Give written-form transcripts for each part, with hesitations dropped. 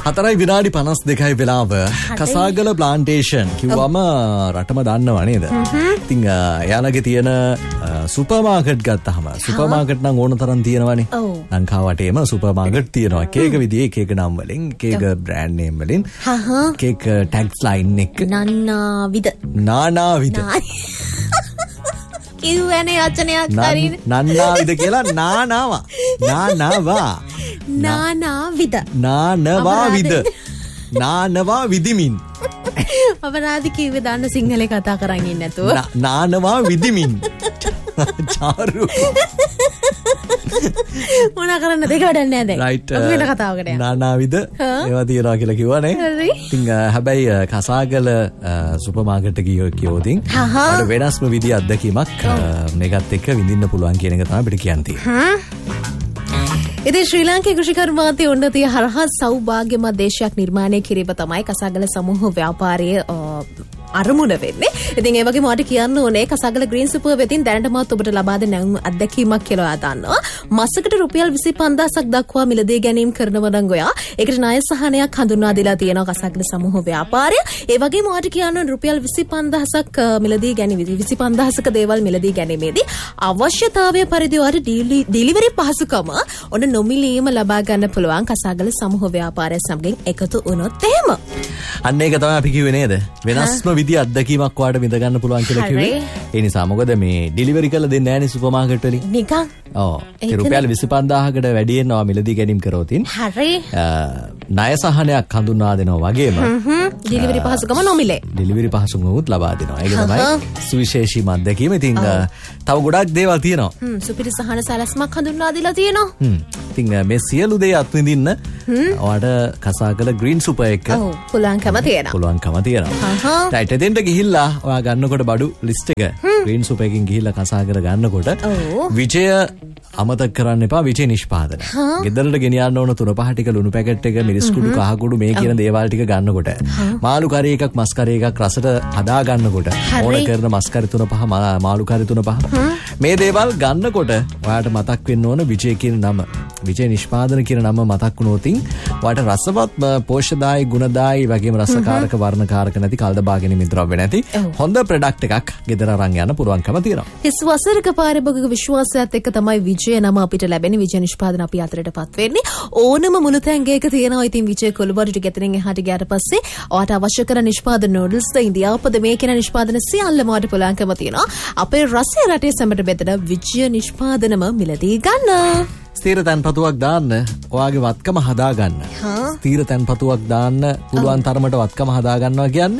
4 විනාඩි 52 වෙලාව කසාගල ප්ලාන්ටේෂන් කිව්වම රටම දන්නව නේද? ඉතින් එයාලගේ තියෙන සුපර් මාකට් ගත්තාම සුපර් මාකට් නම් ඕන තරම් තියෙනවනේ. ලංකාව වටේම සුපර් මාකට් තියෙනවා. එක එක විදිහේ එක එක නම් වලින් එක එක බ්‍රෑන්ඩ් නේම් වලින් එක එක ටැග්ස් ලයින් එක නානාවිද කිව්වනේ වචනයක් හරිනේ. නන්නාවිද කියලා නානවා නානවා විදිමින් අපරාධ කිව්වේ දාන්න සිංහලේ කතා කරන් ඉන්නේ නැතුව නානවා විදිමින් චාරු මොනා කරන්න දෙක වැඩක් නෑ දැන්. රයිට්. අපි වෙන කතාවකට යන්න. නානාවිද ඒවා තියනවා කියලා කිව්වනේ. ඉතින් හැබැයි කසාගල සුපර් මාකට් එකේ කියෝදින් අර වෙනස්ම විදිහ අත්දැකීමක් මේකත් එක්ක විඳින්න පුළුවන් කියන එක තමයි අපිට කියන්නේ. ඉතින් ශ්‍රී ලාංකේය කෘෂිකර්මාන්තය උන්නතිය හරහා සෞභාග්‍යමත් දේශයක් නිර්මාණය කිරීම තමයි කසාගල සමූහ ව්‍යාපාරයේ අරමුණ වෙන්නේ. ඉතින් ඒ වගේම ඔයාලට කියන්න ඕනේ කසාගල ග්‍රීන් සුපර් වෙතින් දැනටමත් ඔබට ලබා දෙන අත්දැකීමක් කියලා ඔයා දන්නවා. මාසෙකට රුපියල් 25000ක් දක්වා මිලදී ගැනීම කරනවා නම් ඔයා ඒකට ණය සහනයක් හඳුන්වා දීලා තියෙනවා කසාගල සමූහ ව්‍යාපාරය. ඒ වගේම ඔයාලට කියන්න ඕනේ රුපියල් 25000ක් මිලදී ගැනීම 25000ක දේවල් මිලදී ගැනීමේදී අවශ්‍යතාවය පරිදි ඔයාලට ඩිලිවරි පහසුකම ඔන්න නොමිලීම ලබා ගන්න පුළුවන් කසාගල සමූහ ව්‍යාපාරය සමගින් එකතු වුණොත් එහෙම. අන්න ඒක තමයි අපි කිව්වේ නේද? වෙනස්ම විදිහ අත්දැකීමක් ඔයාලට විඳ ගන්න පුළුවන් කියලා කිව්වේ. ඒ නිසා මොකද මේ ඩිලිවරි කරලා දෙන්නේ නැහැනේ සුපර් මාකට් වලින්. නිකන්. ඔව්. ඒ රුපියල් 25000කට වැඩියෙන් ඔයා මිලදී ගැනීම කරෝතින්. හරි. ණය සහනයක් හඳුන්වා දෙනවා වගේම ඩිලිවරි පහසුකම නොමිලේ. ඩිලිවරි පහසුකමත් ලබා දෙනවා. ඒක තමයි සුවිශේෂීම අත්දැකීම. ඉතින් තව ගොඩක් දේවල් තියෙනවා. සුපිරි සහන සැලැස්මක් හඳුන්වා දීලා තියෙනවා. ඉතින් මේ සියලු දේ අත්විඳින්න ඔයාලට කසාගල ග්‍රීන් සුපර් එක පුළුවන්කම තියෙනවා. රයිට් එතෙන්ට ගිහිල්ලා ඔයා ගන්නකොට බඩු ලිස්ට් එක ග්‍රීන් සුපර් එකකින් ගිහිල්ලා කසාගල ගන්නකොට විජය අමතක කරන්න එපා. විජය නිෂ්පාදන. ගෙදරට ගෙනියන්න ඕන 3-5 ටික ලුණු පැකට් එක මිරිස් කුඩු කහ කුඩු මේ කියන දේවල් ටික ගන්නකොට මාළු කරි එකක් මස් කරි එකක් රසට හදා ගන්නකොට ඕන කරන මස් කරි 3-5 මාළු කරි 3-5 මේ දේවල් ගන්නකොට ඔයාට මතක් වෙන්න ඕන විජය කියන නම. විජය නිෂ්පාදන කියන නම මතක් වුණොතින් ඔයාට රසවත් පෝෂ්‍යදායි ගුණදායි වගේම රසකාරක වර්ණකාරක නැති කල්දබාගෙන මිද්‍රව්‍ය නැති හොඳ ප්‍රොඩක්ට් එකක් ගෙදර අරන් යන්න පුළුවන්කම තියෙනවා. හිස් වසරක පාරිභෝගික විශ්වාසයත් එක්ක තමයි විජය නම අපිට ලැබෙන. විජය නිෂ්පාදන අපි අතරටපත් වෙන්නේ ඕනම මුළුතැන්ගයක තියෙනවා. ඉතින් විජය කොළඹට ගෙදරින් එහාට ගියාට පස්සේ ඔයාට අවශ්‍ය කරන නිෂ්පාදන නූඩල්ස් ද ඉන්දියාපද මේ කියන නිෂ්පාදන සියල්ලම ඔයාට පුළුවන්කම තියෙනවා. අපේ රසය රටේ සැමට බෙදෙන විජය නිෂ්පාදනම මිලදී ගන්න. ස්ථීර තැන්පතුවක් දාන්න ඔයාගේ වත්කම හදා ගන්න. ස්ථීර තැන්පතුවක් දාන්න පුළුවන් තරමට වත්කම හදා ගන්නවා කියන්නේ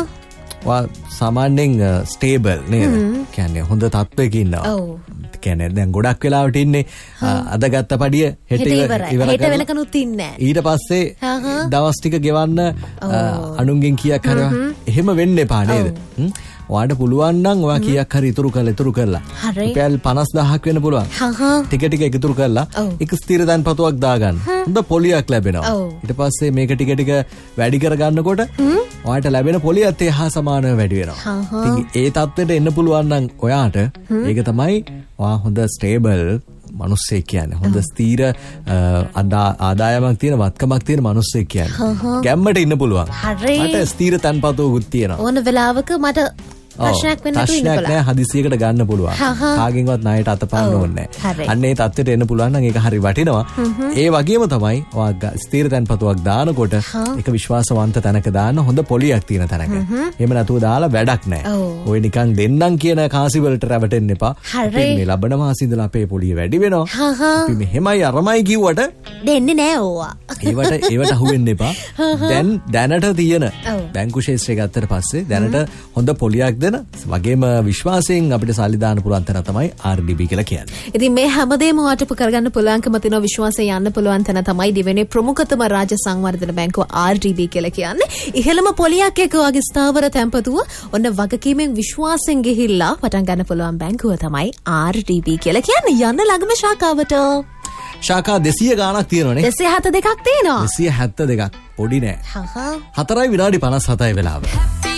ඔයා සාමාන්‍යයෙන් ස්ටේබල් නේද? කියන්නේ හොඳ තත්ත්වයක ඉන්නවා. කියන්නේ දැන් ගොඩක් වෙලාවට ඉන්නේ අද ගත්ත පඩිය හෙට වෙනකනුත් ඉන්නේ නැහැ. ඊට පස්සේ දවස් ටික ගෙවන්න අනුන්ගෙන් කීයක් කරා එහෙම වෙන්න එපා නේද? ඔයාට පුළුවන් නම් ඔයා කීයක් හරි ඉතුරු කරලා රුපියල් 50000ක් වෙන්න පුළුවන්. ටික ටික එකතු කරලා එක ස්ථිර තැන්පතුවක් දාගන්න. හොඳ පොලියක් ලැබෙනවා. ඊට පස්සේ මේක ටික ටික වැඩි කරගන්නකොට ඔයාට ලැබෙන පොලියත් ඒ හා සමානව වැඩි වෙනවා. ඉතින් ඒ තත්ත්වෙට එන්න පුළුවන් නම් ඔයාට ඒක තමයි ඔයා හොඳ ස්ටේබල් මනුස්සයෙක් කියන්නේ. හොඳ ස්ථීර ආදායමක් තියෙන වත්කමක් තියෙන මනුස්සයෙක් කියන්නේ. ගැම්මට ඉන්න පුළුවන්. මට ස්ථීර තැන්පතුවකුත් තියෙනවා. ඕන වෙලාවක මට ප්‍රශ්නයක් නෑ හදිසියකට ගන්න පුළුවන්. කාගෙන්වත් ණයට අතපන්න ඕනේ නෑ. අන්න ඒ තත්ත්වයට එන්න පුළුවන් නම් ඒක හරි වටිනවා. ඒ වගේම තමයි ඔයා ස්ථීර තැන්පතුවක් දානකොට ඒක විශ්වාසවන්ත තැනක දාන්න හොඳ පොලියක් තියෙන තැනක. එහෙම නැතුව දාලා වැඩක් නෑ. ඔය නිකන් දෙන්නම් කියන කාසි වලට රැවටෙන්න එපා. අපි මේ ලබන මාසෙ ඉඳලා අපේ පොලිය වැඩි වෙනවා. අපි මෙහෙමයි අරමයි කිව්වට දෙන්නේ නෑ ඕවා. ඒවට අහුවෙන්න එපා. දැනට තියෙන බැංකු ශේෂ්ත්‍රය ගත්තට පස්සේ දැනට හොඳ පොලියක් වගේම විශ්වාසයෙන් අපිට සල්ලි දාන්න පුළුවන් තැන තමයි RDB කියලා කියන්නේ. ඉතින් මේ හැමදේම ඔයාට කරගන්න පුළුවන්කම තියෙන විශ්වාසයෙන් යන්න පුළුවන් තැන තමයි දිවෙනේ ප්‍රමුඛතම රාජ්‍ය සංවර්ධන බැංකුව RDB කියලා කියන්නේ. ඉහළම පොලියක් එක්ක ඔයාගේ ස්ථාවර තැන්පතුව ඔන්න වගකීමෙන් විශ්වාසයෙන් ගිහිල්ලා පටන් ගන්න පුළුවන් බැංකුව තමයි RDB කියලා කියන්නේ. යන්න ළඟම ශාඛාවට. ශාඛා 200 ගාණක් තියෙනවනේ. 272ක් තියෙනවා. 272ක් පොඩි නෑ. 4 විනාඩි 57 වෙලාව.